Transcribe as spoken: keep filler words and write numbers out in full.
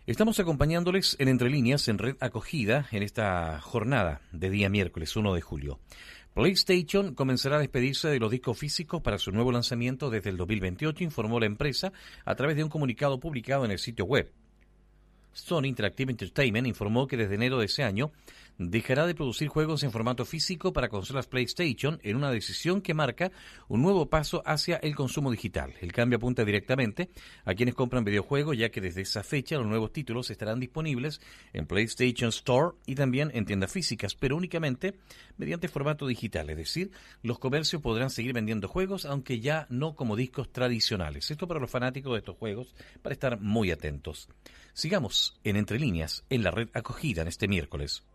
Estamos acompañándoles en Entre Líneas en Red Acogida en esta jornada de día miércoles uno de julio. PlayStation comenzará a despedirse de los discos físicos para su nuevo lanzamiento desde el dos mil veintiocho, informó la empresa a través de un comunicado publicado en el sitio web. Sony Interactive Entertainment informó que desde enero de ese año dejará de producir juegos en formato físico para consolas PlayStation en una decisión que marca un nuevo paso hacia el consumo digital. El cambio apunta directamente a quienes compran videojuegos, ya que desde esa fecha los nuevos títulos estarán disponibles en PlayStation Store y también en tiendas físicas, pero únicamente mediante formato digital, es decir, los comercios podrán seguir vendiendo juegos, aunque ya no como discos tradicionales. Esto para los fanáticos de estos juegos, para estar muy atentos. Sigamos en Entre Líneas, en la Red Acogida en este miércoles.